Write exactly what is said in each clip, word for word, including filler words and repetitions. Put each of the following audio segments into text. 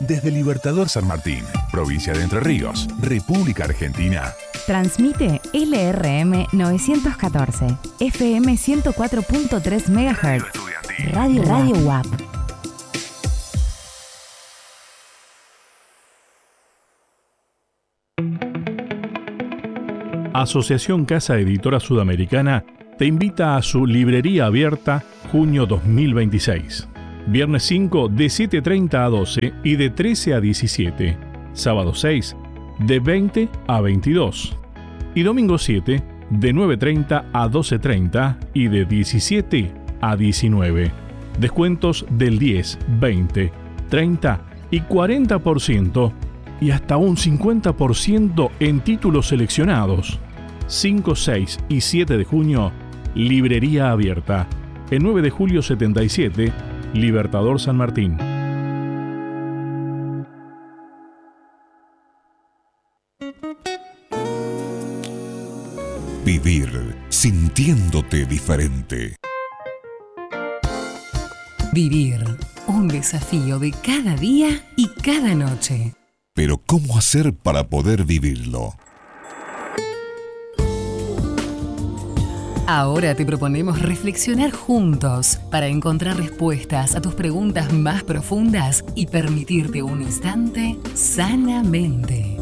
Desde Libertador San Martín, provincia de Entre Ríos, República Argentina. Transmite L R M novecientos catorce, F M ciento cuatro punto tres megahertz. Radio Radio U A P. Asociación Casa Editora Sudamericana te invita a su librería abierta junio dos mil veintiséis. Viernes cinco de siete treinta a doce y de trece a diecisiete. Sábado seis de veinte a veintidós. Y domingo siete de nueve treinta a doce treinta y de diecisiete a diecinueve. Descuentos del diez, veinte, treinta y cuarenta por ciento y hasta un cincuenta por ciento en títulos seleccionados. cinco, seis y siete de junio, librería abierta. El nueve de julio setenta y siete, Libertador San Martín. Vivir sintiéndote diferente. Vivir, un desafío de cada día y cada noche. Pero ¿cómo hacer para poder vivirlo? Ahora te proponemos reflexionar juntos para encontrar respuestas a tus preguntas más profundas y permitirte un instante sanamente.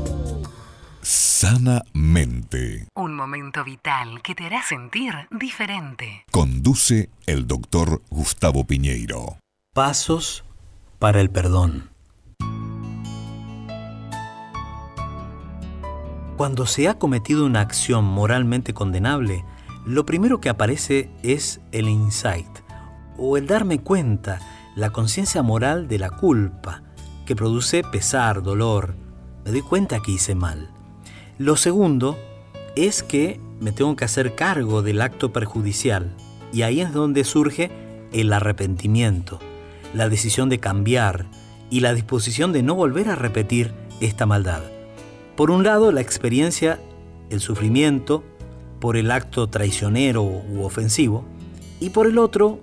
Sanamente. Un momento vital que te hará sentir diferente. Conduce el doctor Gustavo Piñeiro. Pasos para el perdón. Cuando se ha cometido una acción moralmente condenable, lo primero que aparece es el insight, o el darme cuenta, la conciencia moral de la culpa, que produce pesar, dolor. Me doy cuenta que hice mal. Lo segundo es que me tengo que hacer cargo del acto perjudicial, y ahí es donde surge el arrepentimiento, la decisión de cambiar y la disposición de no volver a repetir esta maldad. Por un lado, la experiencia, el sufrimiento por el acto traicionero u ofensivo, y por el otro,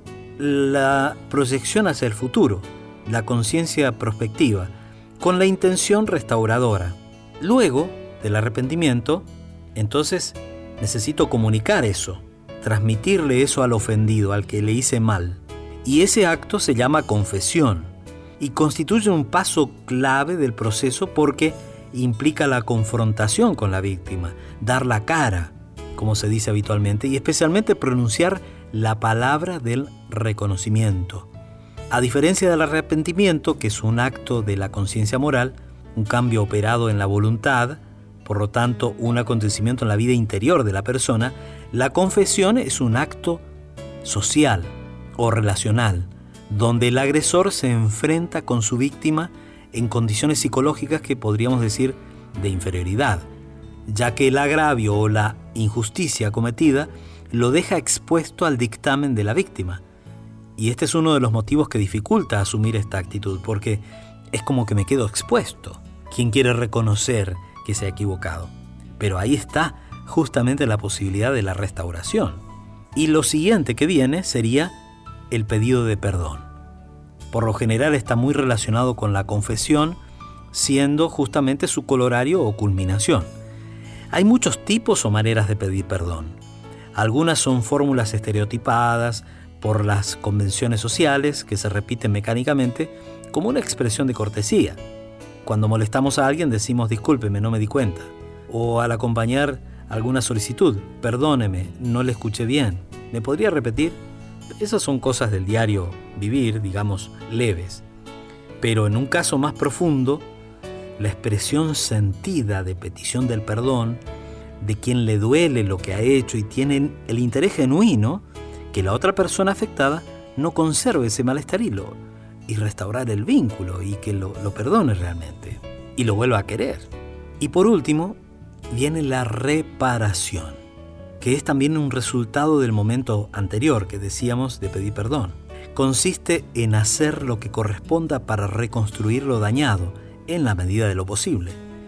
la proyección hacia el futuro, la conciencia prospectiva, con la intención restauradora. Luego del arrepentimiento, entonces necesito comunicar eso, transmitirle eso al ofendido, al que le hice mal. Y ese acto se llama confesión y constituye un paso clave del proceso porque implica la confrontación con la víctima, dar la cara, como se dice habitualmente, y especialmente pronunciar la palabra del reconocimiento. A diferencia del arrepentimiento, que es un acto de la conciencia moral, un cambio operado en la voluntad, por lo tanto un acontecimiento en la vida interior de la persona, la confesión es un acto social o relacional, donde el agresor se enfrenta con su víctima en condiciones psicológicas que podríamos decir de inferioridad, ya que el agravio o la injusticia cometida lo deja expuesto al dictamen de la víctima. Y este es uno de los motivos que dificulta asumir esta actitud, porque es como que me quedo expuesto. ¿Quién quiere reconocer que se ha equivocado? Pero ahí está justamente la posibilidad de la restauración. Y lo siguiente que viene sería el pedido de perdón. Por lo general está muy relacionado con la confesión, siendo justamente su colorario o culminación. Hay muchos tipos o maneras de pedir perdón. Algunas son fórmulas estereotipadas por las convenciones sociales que se repiten mecánicamente como una expresión de cortesía. Cuando molestamos a alguien decimos discúlpeme, no me di cuenta. O al acompañar alguna solicitud, perdóneme, no le escuché bien. ¿Me podría repetir? Esas son cosas del diario vivir, digamos, leves. Pero en un caso más profundo, la expresión sentida de petición del perdón, de quien le duele lo que ha hecho y tiene el interés genuino que la otra persona afectada no conserve ese malestar y, lo, y restaurar el vínculo y que lo, lo perdone realmente y lo vuelva a querer. Y por último, viene la reparación, que es también un resultado del momento anterior que decíamos de pedir perdón. Consiste en hacer lo que corresponda para reconstruir lo dañado en la medida de lo posible.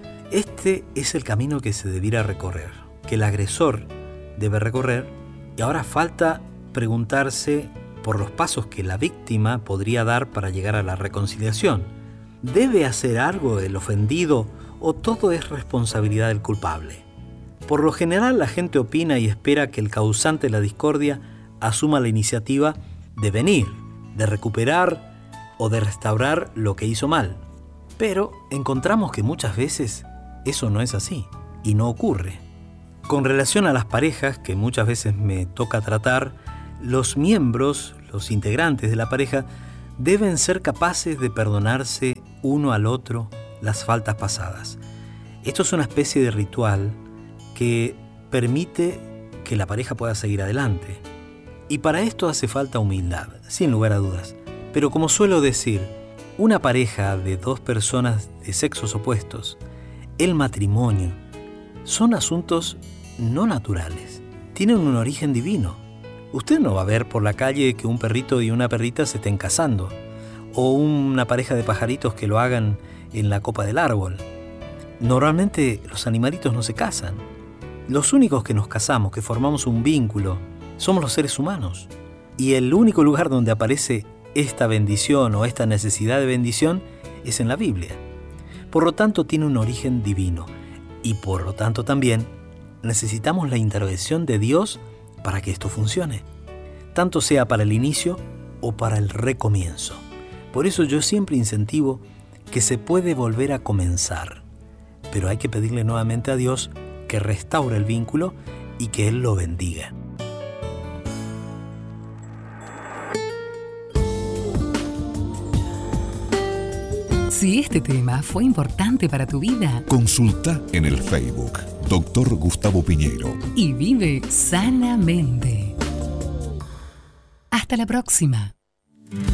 Este es el camino que se debiera recorrer, que el agresor debe recorrer, y ahora falta preguntarse por los pasos que la víctima podría dar para llegar a la reconciliación. ¿Debe hacer algo el ofendido o todo es responsabilidad del culpable? Por lo general, la gente opina y espera que el causante de la discordia asuma la iniciativa de venir, de recuperar o de restaurar lo que hizo mal. Pero encontramos que muchas veces eso no es así y no ocurre. Con relación a las parejas, que muchas veces me toca tratar, los miembros, los integrantes de la pareja, deben ser capaces de perdonarse uno al otro las faltas pasadas. Esto es una especie de ritual que permite que la pareja pueda seguir adelante. Y para esto hace falta humildad, sin lugar a dudas. Pero como suelo decir, una pareja de dos personas de sexos opuestos, el matrimonio, son asuntos no naturales. Tienen un origen divino. Usted no va a ver por la calle que un perrito y una perrita se estén casando, o una pareja de pajaritos que lo hagan en la copa del árbol. Normalmente los animalitos no se casan. Los únicos que nos casamos, que formamos un vínculo, somos los seres humanos. Y el único lugar donde aparece esta bendición o esta necesidad de bendición es en la Biblia. Por lo tanto, tiene un origen divino. Y por lo tanto también necesitamos la intervención de Dios para que esto funcione, tanto sea para el inicio o para el recomienzo. Por eso yo siempre incentivo que se puede volver a comenzar, pero hay que pedirle nuevamente a Dios que restaure el vínculo y que Él lo bendiga. Si este tema fue importante para tu vida, Consulta en el Facebook Doctor Gustavo Piñeiro y vive sanamente. Hasta la próxima.